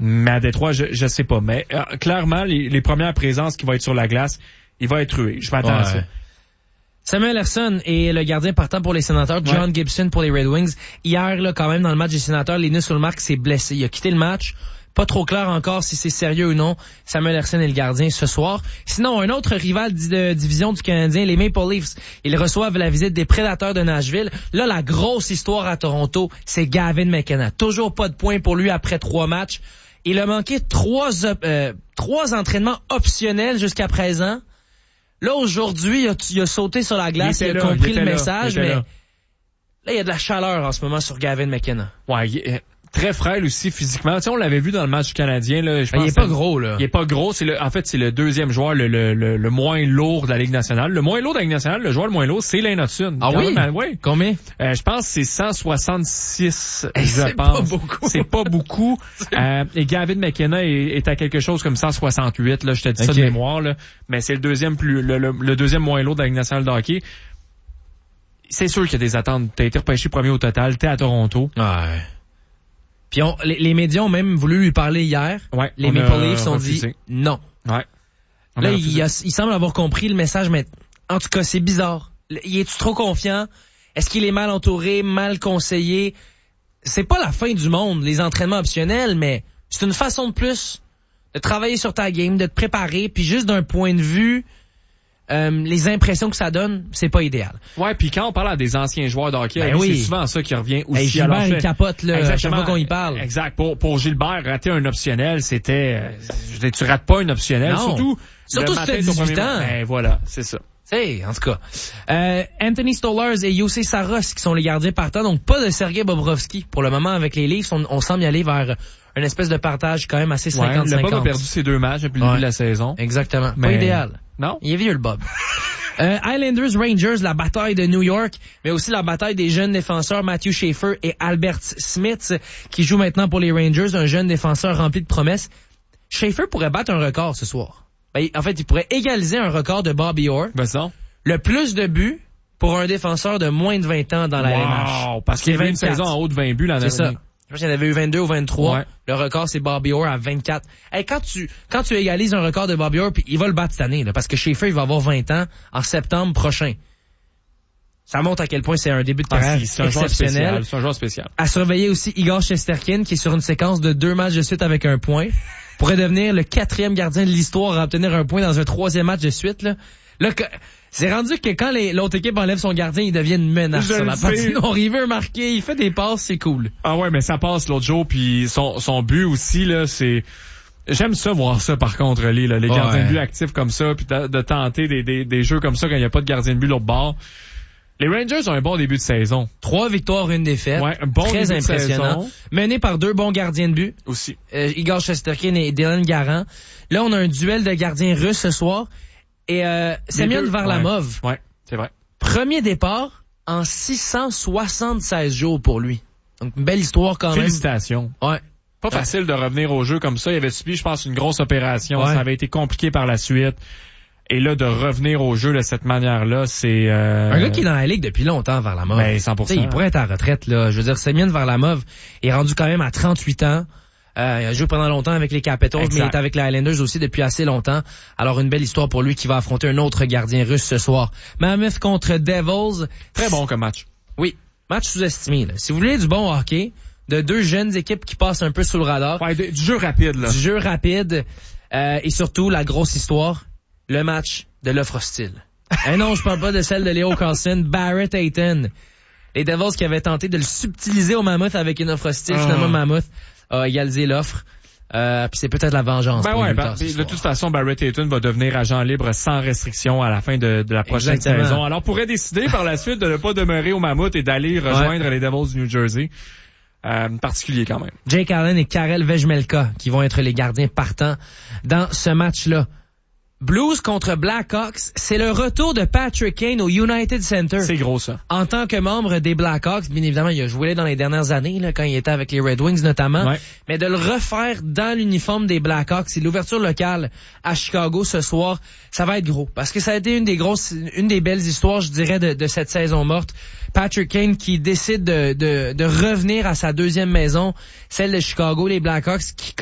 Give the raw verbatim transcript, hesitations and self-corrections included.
Mais à Détroit, je, je sais pas. Mais euh, clairement, les, les premières présences qui vont être sur la glace, il va être rué. Je m'attends ouais. à ça. Samuel Ersson est le gardien partant pour les Sénateurs. John ouais. Gibson pour les Red Wings. Hier, là, quand même, dans le match des Sénateurs, Linus Ullmark s'est blessé. Il a quitté le match. Pas trop clair encore si c'est sérieux ou non. Samuel Ersson est le gardien ce soir. Sinon, un autre rival de division du Canadien, les Maple Leafs, ils reçoivent la visite des Prédateurs de Nashville. Là, la grosse histoire à Toronto, c'est Gavin McKenna. Toujours pas de points pour lui après trois matchs. Il a manqué trois, euh, trois entraînements optionnels jusqu'à présent. Là, aujourd'hui, il a, il a sauté sur la glace, il, il a là, compris il le message, mais là. là, il y a de la chaleur en ce moment sur Gavin McKenna. Ouais, il, très frêle aussi physiquement. Tu sais, on l'avait vu dans le match canadien. Là, je pense il est pas gros, là. Il est pas gros. C'est le, en fait, c'est le deuxième joueur le, le, le, le moins lourd de la Ligue nationale. Le moins lourd de la Ligue nationale, le joueur le moins lourd, c'est Lane Hudson. Ah oui? Même, ouais. Combien? Euh, je pense que c'est cent soixante-six, hey, je c'est pense. Pas beaucoup. C'est pas beaucoup. euh, et Gavin McKenna est, est à quelque chose comme cent soixante-huit, là. Je te dis okay. ça de mémoire, là. Mais c'est le deuxième plus, le, le, le deuxième moins lourd de la Ligue nationale de hockey. C'est sûr qu'il y a des attentes. T'as été repêché premier au total. T'es à Toronto. Ouais. Puis on, les, les médias ont même voulu lui parler hier. Ouais, les Maple Leafs ont dit non. Ouais. On Là, il, a, il semble avoir compris le message, mais en tout cas, c'est bizarre. Il est-tu trop confiant? Est-ce qu'il est mal entouré, mal conseillé? C'est pas la fin du monde, les entraînements optionnels, mais c'est une façon de plus de travailler sur ta game, de te préparer, puis juste d'un point de vue... Euh, les impressions que ça donne, c'est pas idéal. Ouais, puis quand on parle à des anciens joueurs de hockey, ben oui. c'est souvent ça qui revient aussi. Hey, Gilbert, alors, il capote là, à chaque fois qu'on y parle. Exact. Pour, pour Gilbert, rater un optionnel, c'était... Je veux dire, tu rates pas un optionnel, non. surtout... Surtout si tu as dix-huit ans. Ben voilà, c'est ça. Hey, en tout cas. Euh, Anthony Stolarz et Jussi Saros qui sont les gardiens partants, donc pas de Sergei Bobrovsky. Pour le moment, avec les Leafs, on, on semble y aller vers une espèce de partage quand même assez cinquante cinquante. Ouais, le Bob a perdu ses deux matchs depuis le ouais. début de la saison. Exactement. Mais... Pas idéal. Non? Il est vieux, le Bob. euh, Islanders, Rangers, la bataille de New York, mais aussi la bataille des jeunes défenseurs Matthew Schaefer et Albert Smith, qui jouent maintenant pour les Rangers, un jeune défenseur rempli de promesses. Schaefer pourrait battre un record ce soir. Ben, en fait, il pourrait égaliser un record de Bobby Orr. Ben ça. Le plus de buts pour un défenseur de moins de vingt ans dans la wow, L N H. Parce qu'il y avait une saison en haut de vingt buts l'année dernière. C'est ça. Je pense qu'il y en avait eu vingt-deux ou vingt-trois. Ouais. Le record, c'est Bobby Orr à vingt-quatre. Hey, quand tu, quand tu égalises un record de Bobby Orr, puis il va le battre cette année, là, parce que Schaefer, il va avoir vingt ans en septembre prochain. Ça montre à quel point c'est un début de carrière ah, c'est un exceptionnel. C'est un joueur spécial. À surveiller aussi Igor Shesterkin, qui est sur une séquence de deux matchs de suite avec un point. Pourrait devenir le quatrième gardien de l'histoire à obtenir un point dans un troisième match de suite, là. Là, c'est rendu que quand les, l'autre équipe enlève son gardien, il devient une menace sur la patinoire. Il veut marquer, il fait des passes, c'est cool. Ah ouais, mais ça passe l'autre jour, puis son, son but aussi, là, c'est... J'aime ça, voir ça, par contre, les, là, les ouais. gardiens de but actifs comme ça, puis de, de tenter des, des, des jeux comme ça quand il n'y a pas de gardien de but l'autre bord. Les Rangers ont un bon début de saison. Trois victoires, une défaite. Ouais, un bon très début impressionnant. De saison. Mené par deux bons gardiens de but. Aussi. Euh, Igor Shesterkin et Dylan Garant. Là, on a un duel de gardiens russes ce soir. Et euh, Semyon Varlamov. Ouais. ouais, c'est vrai. Premier départ en six cent soixante-seize jours pour lui. Donc, une belle histoire quand Félicitations. même. Félicitations. Ouais. Pas ouais. facile de revenir au jeu comme ça. Il avait subi, je pense, une grosse opération. Ouais. Ça avait été compliqué par la suite. Et là, de revenir au jeu de cette manière-là, c'est... Euh... Un gars qui est dans la Ligue depuis longtemps, Varlamov. Ben, cent pour cent. T'sais, il pourrait être à la retraite, là. Je veux dire, Semyon Varlamov est rendu quand même à trente-huit ans. Euh, il a joué pendant longtemps avec les Capitals, exact. Mais il est avec les Islanders aussi depuis assez longtemps. Alors, une belle histoire pour lui qui va affronter un autre gardien russe ce soir. Mammoth contre Devils. Très bon comme match. Oui. Match sous-estimé, là. Si vous voulez du bon hockey, de deux jeunes équipes qui passent un peu sous le radar. Ouais, du jeu rapide, là. Du jeu rapide. Euh, et surtout, la grosse histoire. Le match de l'offre hostile. Eh non, je parle pas de celle de Leo Carlson, Barrett Hayton. Les Devils qui avaient tenté de le subtiliser au Mammoth avec une offre hostile, oh. Finalement Mammoth a égalisé l'offre. Euh, puis c'est peut-être la vengeance. Ben ouais, ben, de toute façon, Barrett Hayton va devenir agent libre sans restriction à la fin de, de la prochaine Exactement. saison. Alors pourrait décider par la suite de ne pas demeurer au Mammoth et d'aller rejoindre ouais. les Devils du New Jersey. Euh, particulier quand même. Jake Allen et Karel Vejmelka qui vont être les gardiens partants dans ce match-là. Blues contre Blackhawks, c'est le retour de Patrick Kane au United Center. C'est gros, ça. En tant que membre des Blackhawks, bien évidemment, il a joué dans les dernières années, là, quand il était avec les Red Wings notamment. Ouais. Mais de le refaire dans l'uniforme des Blackhawks, c'est l'ouverture locale à Chicago ce soir. Ça va être gros. Parce que ça a été une des grosses, une des belles histoires, je dirais, de, de cette saison morte. Patrick Kane qui décide de, de, de revenir à sa deuxième maison, celle de Chicago, les Blackhawks, qui